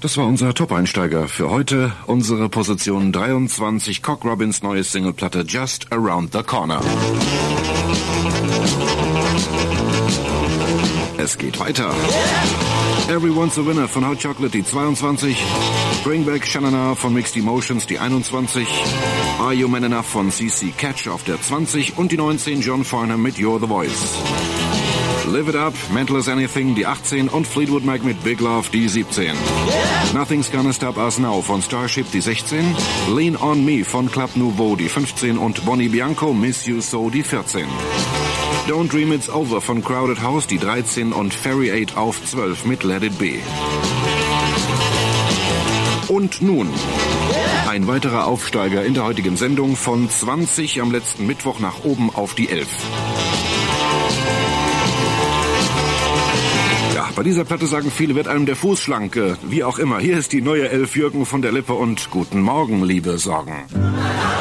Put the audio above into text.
Das war unser Top-Einsteiger für heute. Unsere Position 23, Cock Robins neue Singleplatte Just Around the Corner. Es geht weiter. Everyone's a Winner von Hot Chocolate, die 22. Bring Back Shanana von Mixed Emotions, die 21. Are You Man Enough von CC Catch auf der 20. Und die 19, John Farnham mit You're the Voice. Live It Up, Mental as Anything, die 18 und Fleetwood Mac mit Big Love, die 17. Nothing's Gonna Stop Us Now von Starship, die 16. Lean On Me von Club Nouveau, die 15 und Bonnie Bianco, Miss You So, die 14. Don't Dream It's Over von Crowded House, die 13 und Ferry 8 auf 12 mit Let It Be. Und nun ein weiterer Aufsteiger in der heutigen Sendung von 20 am letzten Mittwoch nach oben auf die 11. Bei dieser Platte sagen viele, wird einem der Fuß schlank. Wie auch immer, hier ist die neue Elf Jürgen von der Lippe und guten Morgen, liebe Sorgen.